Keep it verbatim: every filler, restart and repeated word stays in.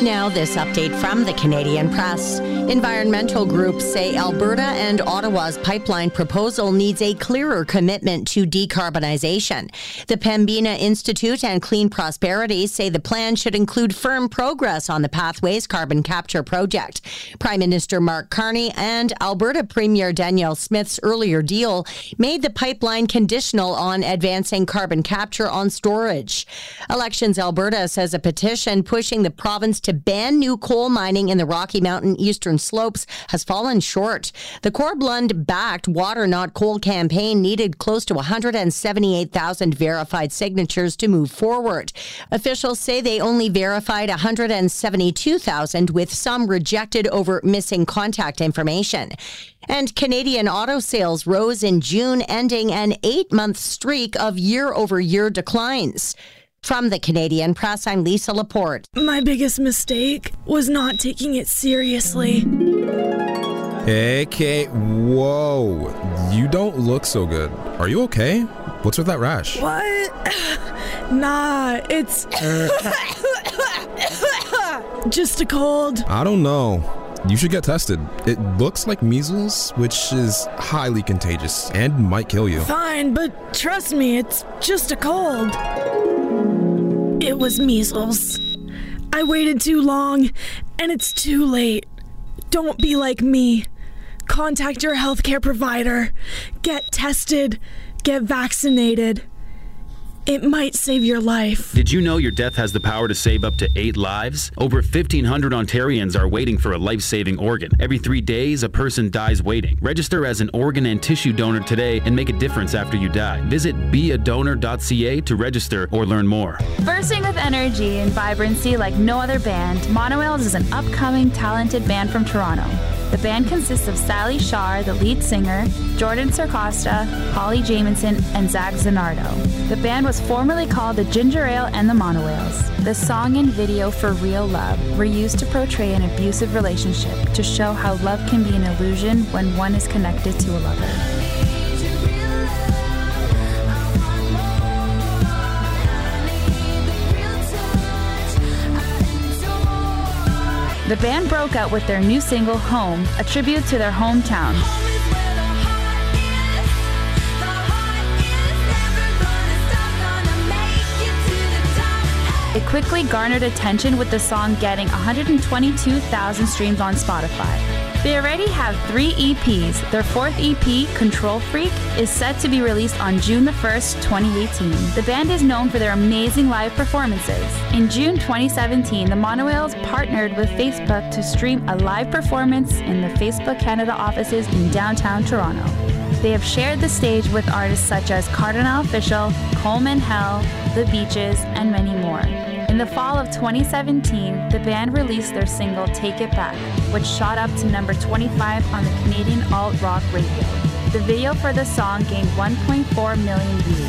Now, this update from the Canadian Press. Environmental groups say Alberta and Ottawa's pipeline proposal needs a clearer commitment to decarbonization. The Pembina Institute and Clean Prosperity say the plan should include firm progress on the Pathways carbon capture project. Prime Minister Mark Carney and Alberta Premier Danielle Smith's earlier deal made the pipeline conditional on advancing carbon capture on storage. Elections Alberta says a petition pushing the province to ban new coal mining in the Rocky Mountain Eastern Slopes has fallen short. The Corblund-backed Water Not Coal campaign needed close to one hundred seventy-eight thousand verified signatures to move forward. Officials say they only verified one hundred seventy-two thousand, with some rejected over missing contact information. And Canadian auto sales rose in June, ending an eight-month streak of year-over-year declines. From the Canadian Press, I'm Lisa Laporte. My biggest mistake was not taking it seriously. Hey, Kate. Whoa. You don't look so good. Are you okay? What's with that rash? What? Nah, it's just a cold. I don't know. You should get tested. It looks like measles, which is highly contagious and might kill you. Fine, but trust me, it's just a cold. It was measles. I waited too long, and it's too late. Don't be like me. Contact your healthcare provider. Get tested. Get vaccinated. It might save your life. Did you know your death has the power to save up to eight lives? Over fifteen hundred Ontarians are waiting for a life-saving organ. Every three days, a person dies waiting. Register as an organ and tissue donor today and make a difference after you die. Visit be a donor dot c a to register or learn more. Bursting with energy and vibrancy like no other band, Monorails is an upcoming talented band from Toronto. The band consists of Sally Shaw, the lead singer, Jordan Sarcosta, Holly Jamieson, and Zach Zanardo. The band was formerly called the Ginger Ale and the Monorails. The song and video for Real Love were used to portray an abusive relationship to show how love can be an illusion when one is connected to a lover. The band broke out with their new single, Home, a tribute to their hometown. It quickly garnered attention, with the song getting one hundred twenty-two thousand streams on Spotify. They already have three E Ps. Their fourth E P, Control Freak, is set to be released on June the first, twenty eighteen. The band is known for their amazing live performances. In June twenty seventeen, the Monorails partnered with Facebook to stream a live performance in the Facebook Canada offices in downtown Toronto. They have shared the stage with artists such as Cardinal Official, Coleman Hell, The Beaches, and many more. In the fall of twenty seventeen, the band released their single Take It Back, which shot up to number twenty-five on the Canadian alt-rock radio. The video for the song gained one point four million views.